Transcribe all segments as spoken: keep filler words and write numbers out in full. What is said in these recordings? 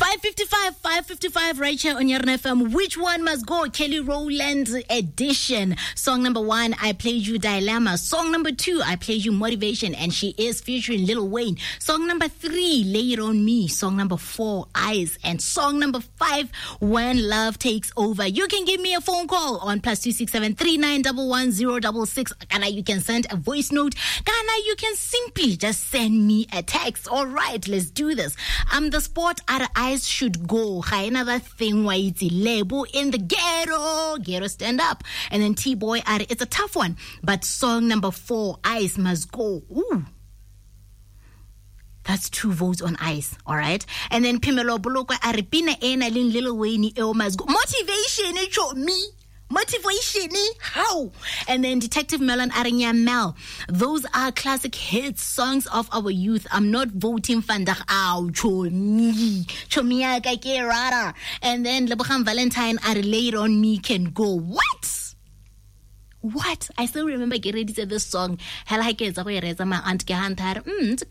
five fifty-five, five fifty-five right here on your F M. Which one must go? Kelly Rowland edition. Song number one, I played you Dilemma. Song number two, I played you Motivation, and she is featuring Lil Wayne. Song number three, Lay It On Me. Song number four, Eyes. And song number five, When Love Takes Over. You can give me a phone call on plus two six seven three nine one one zero six six. Kana, you can send a voice note. Kana, you can simply just send me a text. All right, let's do this. Um, the sport our eyes should go. Another thing why it's label in the ghetto. Ghetto stand up. And then T-Boy, it's a tough one. But song number four, Eyes Must Go. Ooh. That's two votes on Ice, all right? And then Pimelo Bolokwe Aripina Ena Lin Lil Wayne Eo Must Go. Motivation, it showed me. Motivation, how? And then Detective Melon Aranya Mel. Those are classic hits, songs of our youth. I'm not voting Fandak Ow, Chomi. Chomia Kake Rara. And then Lebaham Valentine are laid on me can go. What? What? I still remember get ready to this song. Hell I get my aunt Gahantar.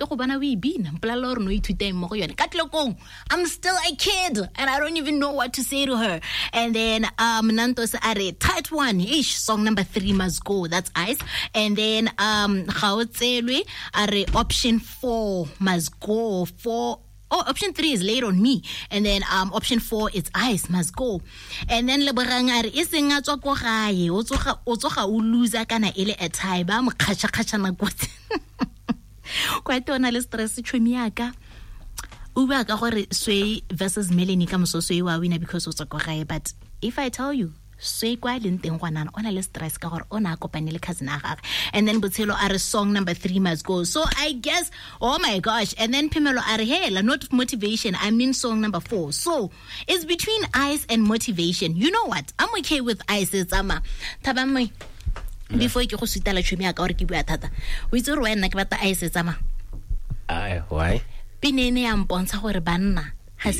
I'm still a kid and I don't even know what to say to her. And then um Nantos are tight one ish. Song number three must go. That's Ice. And then um Gaotselwe are option four must go. Four. Oh, option three is Laid On Me. And then um option four is Ice Must Go. And then Leborangare is in a tswa ko gae. O tsoga o tsoga o loser kana ele a tie ba mo khacha khacha na kwetse. Kwa tona le stress tshwemi yaka. O ba ka gore Sway versus Melanie ka moso Sway wa wina because o tswa ko gae. But if I tell you Sway kwa leng teng gwana ona le stress ka gore ona kopane le cousin a gagwe. And then Botshelo are song number three must go. So I guess, oh my gosh. And then Pimelo are hela, not Motivation. I mean song number four. So it's between Ice and Motivation. You know what? I'm okay with Ice. It's ama tabamoi before ke go sutala tshwemi ya ka gore ke bua thata. O itse re wena ke batla Ice it's ama. Ai, why? Pinene ya mpontsha gore banna I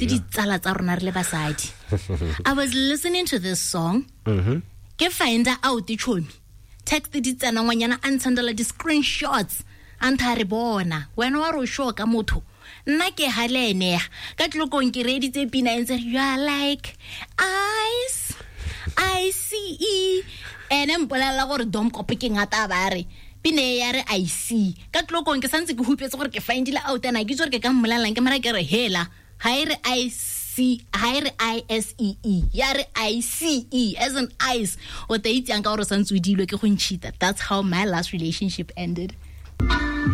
was listening to this song. Mm-hmm. Ke find out the chomi. Text the tsana ngwanyana ansandela di screenshots. Antare bona. When wa ro show ka motho. Nna ke halene. Ka tlokong ke ready tse pina and said you are like Ice. I see. And empola gore dom kope ke ngata bare. Pine ya re I see. Ka tlokong ke santse ke hupetse gore ke findile out and I ke tsore ke ka mmolalang ke mara ke re hela. Hire I C, hire I S E E, yare I C E, as an ice. What they eat, that's how my last relationship ended.